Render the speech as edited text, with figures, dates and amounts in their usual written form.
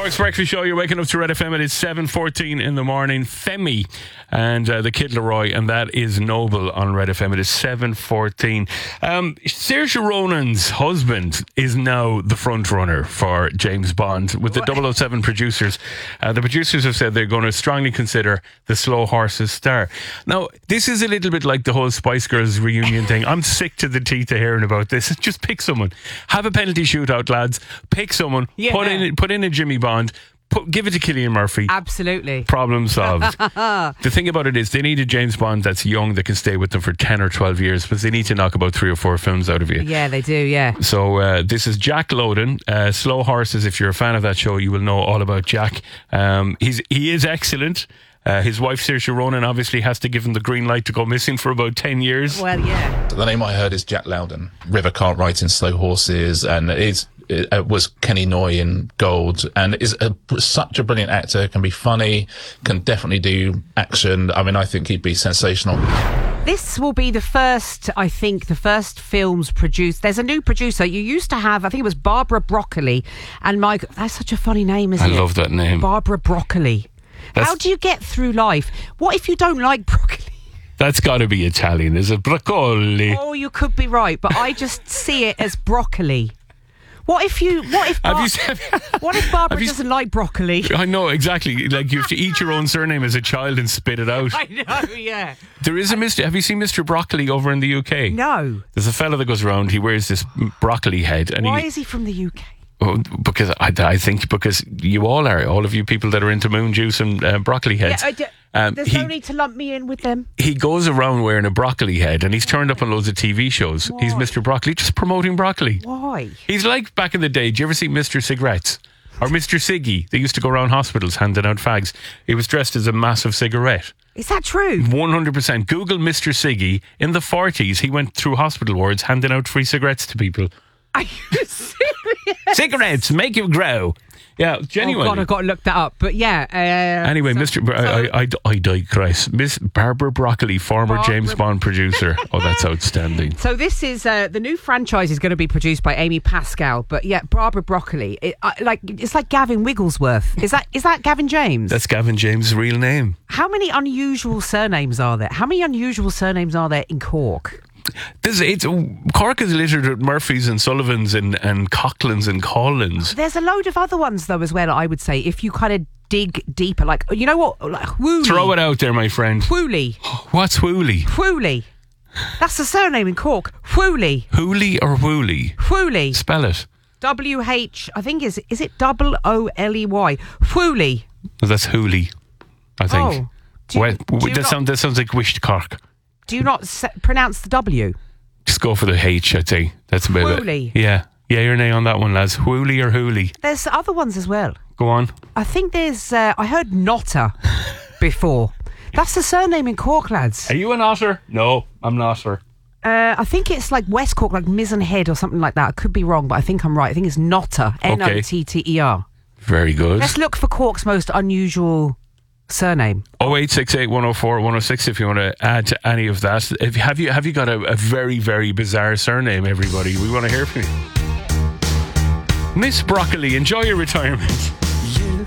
Cork's Breakfast Show. You're waking up to Red FM. It is 7:14 in the morning. Femi and the Kid Leroy, and that is Noble on Red FM. It is 7:14. Saoirse Ronan's husband is now the front runner for James Bond with the 007 producers. The producers have said they're going to strongly consider the Slow Horses star. Now, this is a little bit like the whole Spice Girls reunion thing. I'm sick to the teeth of hearing about this. Just pick someone. Have a penalty shootout, lads. Pick someone. Yeah. Put in a Jimmy Bond. Give it to Cillian Murphy. Absolutely. Problem solved. The thing about it is they need a James Bond that's young that can stay with them for 10 or 12 years, because they need to knock about 3 or 4 films out of you. Yeah, they do, yeah. So this is Jack Lowden. Slow Horses, if you're a fan of that show, you will know all about Jack. He is excellent. His wife, Saoirse Ronan, obviously has to give him the green light to go missing for about 10 years. Well, yeah. The name I heard is Jack Lowden. River Cartwright in Slow Horses, and it was Kenny Noy in Gold, and is such a brilliant actor. Can be funny, can definitely do action. I mean, I think he'd be sensational. This will be the first films produced. There's a new producer. You used to have, I think it was Barbara Broccoli, and Mike. That's such a funny name, isn't it? I love that name. Barbara Broccoli. How do you get through life? What if you don't like broccoli? That's got to be Italian, is it? Broccoli. Oh, you could be right, but I just see it as broccoli. What if Barbara doesn't like broccoli? I know, exactly. Like, you have to eat your own surname as a child and spit it out. I know, yeah. There is have you seen Mr. Broccoli over in the UK? No. There's a fella that goes around, he wears this broccoli head. And Why is he from the UK? Oh, because I think because you all are, all of you people that are into moon juice and broccoli heads. Yeah, there's no need to lump me in with them. He goes around wearing a broccoli head, and he's turned up on loads of TV shows. Why? He's Mr. Broccoli, just promoting broccoli. Why? He's like back in the day. Do you ever see Mr. Cigarettes? Or Mr. Siggy? They used to go around hospitals handing out fags. He was dressed as a massive cigarette. Is that true? 100%. Google Mr. Siggy. In the 40s, he went through hospital wards handing out free cigarettes to people. Are you serious? Cigarettes make you grow. Yeah, genuinely. Oh God, I've got to look that up. But yeah. Anyway, I digress. Miss Barbara Broccoli, former James Bond producer. Oh, that's outstanding. So this is the new franchise is going to be produced by Amy Pascal. But yeah, Barbara Broccoli. It's like Gavin Wigglesworth. Is that Gavin James? That's Gavin James' real name. How many unusual surnames are there? How many unusual surnames are there in Cork? Cork is littered with Murphys and Sullivans and Coughlins and Collins. There's a load of other ones though as well, I would say, if you kind of dig deeper. Like, you know what? Like, Whooley. Throw it out there, my friend. Whooley. What's Whooley? Whooley. That's the surname in Cork. Whooley. Hooley or Whooley? Whooley. Spell it. W-H, I think is it O-L-E-Y? Whooley. Well, that's Hooley, I think. That sounds like Wished Cork. Do you not pronounce the W? Just go for the H, I'd say. That's about Whooley. it. Yeah, your name on that one, lads. Whooley or Hooley? There's other ones as well. Go on. I think there's. I heard Notter before. That's the surname in Cork, lads. Are you an otter? No, I'm not, sir. I think it's like West Cork, like Mizzen Head or something like that. I could be wrong, but I think I'm right. I think it's Notter. N-O-T-T-E-R. Very good. Let's look for Cork's most unusual surname. 0868 104 106 if you want to add to any of that. Have you got a very, very bizarre surname, everybody? We want to hear from you. Miss Broccoli, enjoy your retirement.